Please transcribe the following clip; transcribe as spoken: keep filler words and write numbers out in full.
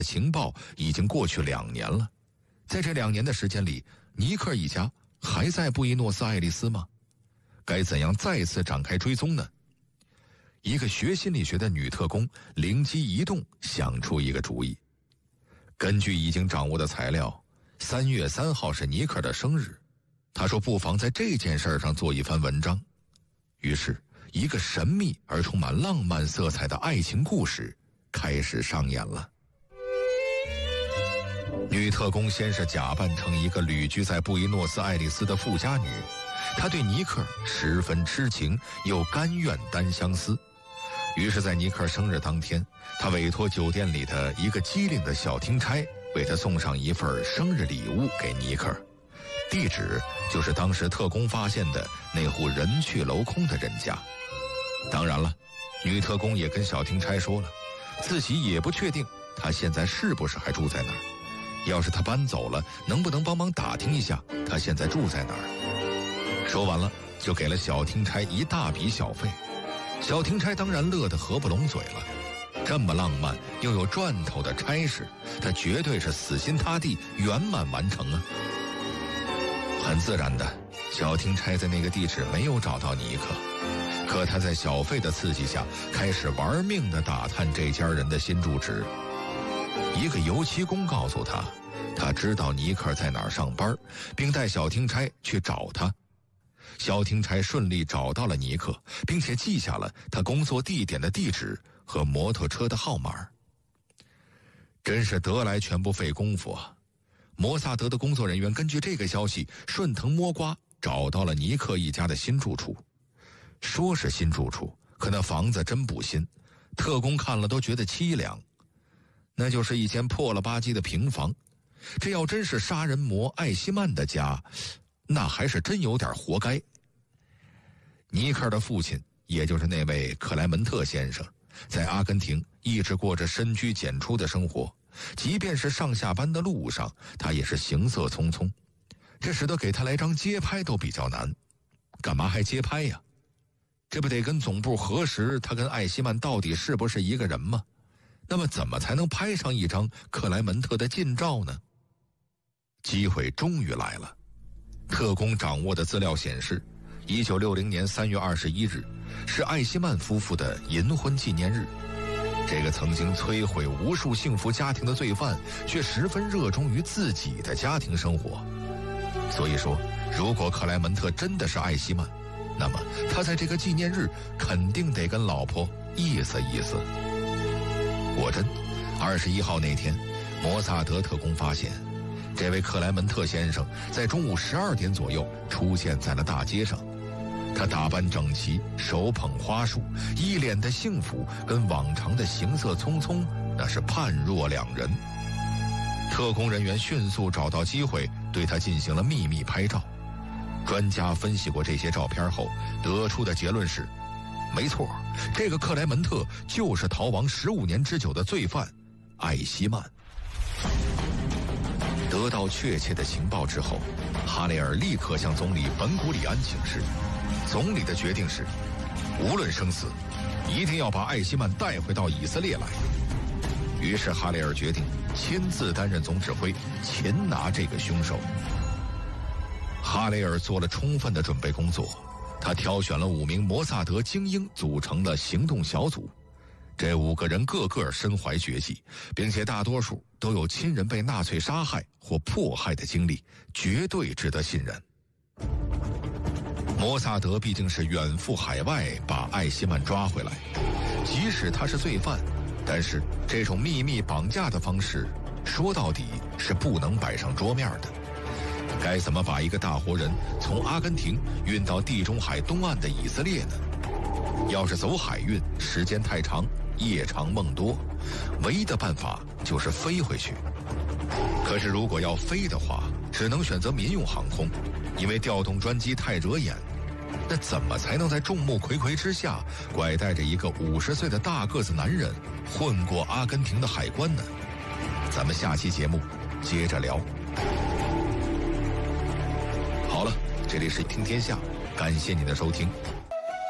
情报已经过去两年了，在这两年的时间里，尼克一家还在布宜诺斯艾利斯吗？该怎样再次展开追踪呢？一个学心理学的女特工灵机一动，想出一个主意。根据已经掌握的材料，三月三号是尼克的生日，他说不妨在这件事上做一番文章。于是一个神秘而充满浪漫色彩的爱情故事开始上演了。女特工先是假扮成一个旅居在布宜诺斯艾利斯的富家女，她对尼克十分痴情，又甘愿单相思。于是在尼克生日当天，她委托酒店里的一个机灵的小听差为他送上一份生日礼物给尼克，地址就是当时特工发现的那户人去楼空的人家。当然了，女特工也跟小听差说了，自己也不确定他现在是不是还住在那儿，要是他搬走了，能不能帮忙打听一下他现在住在哪儿。说完了，就给了小听差一大笔小费。小听差当然乐得合不拢嘴了，这么浪漫又有赚头的差事，他绝对是死心塌地圆满完成啊。很自然的，小听差在那个地址没有找到尼克，可他在小费的刺激下开始玩命地打探这家人的新住址。一个油漆工告诉他，他知道尼克在哪儿上班，并带小听差去找他。小听差顺利找到了尼克，并且记下了他工作地点的地址和摩托车的号码。真是得来全不费功夫啊！摩萨德的工作人员根据这个消息顺藤摸瓜找到了尼克一家的新住处。说是新住处，可那房子真不新，特工看了都觉得凄凉。那就是一间破了吧唧的平房，这要真是杀人魔艾希曼的家，那还是真有点活该。尼克的父亲，也就是那位克莱门特先生，在阿根廷一直过着深居简出的生活，即便是上下班的路上，他也是行色匆匆，这使得给他来张街拍都比较难。干嘛还街拍呀？这不得跟总部核实他跟艾希曼到底是不是一个人吗？那么怎么才能拍上一张克莱门特的近照呢？机会终于来了。特工掌握的资料显示，一九六零年三月二十一日是艾希曼夫妇的银婚纪念日。这个曾经摧毁无数幸福家庭的罪犯，却十分热衷于自己的家庭生活。所以说，如果克莱门特真的是艾希曼，那么他在这个纪念日肯定得跟老婆意思意思。果真，二十一号那天，摩萨德特工发现，这位克莱门特先生在中午十二点左右出现在了大街上。他打扮整齐，手捧花束，一脸的幸福，跟往常的行色匆匆那是判若两人。特工人员迅速找到机会，对他进行了秘密拍照。专家分析过这些照片后，得出的结论是，没错，这个克莱门特就是逃亡十五年之久的罪犯艾希曼。得到确切的情报之后，哈雷尔立刻向总理本古里安请示。总理的决定是，无论生死，一定要把艾希曼带回到以色列来。于是哈雷尔决定亲自担任总指挥，擒拿这个凶手。哈雷尔做了充分的准备工作，他挑选了五名摩萨德精英组成了行动小组。这五个人个个身怀绝技，并且大多数都有亲人被纳粹杀害或迫害的经历，绝对值得信任。摩萨德毕竟是远赴海外把艾希曼抓回来，即使他是罪犯，但是这种秘密绑架的方式，说到底是不能摆上桌面的。该怎么把一个大活人从阿根廷运到地中海东岸的以色列呢？要是走海运，时间太长，夜长梦多，唯一的办法就是飞回去。可是如果要飞的话，只能选择民用航空，因为调动专机太惹眼。那怎么才能在众目睽睽之下拐带着一个五十岁的大个子男人混过阿根廷的海关呢？咱们下期节目接着聊。好了，这里是听天下，感谢你的收听，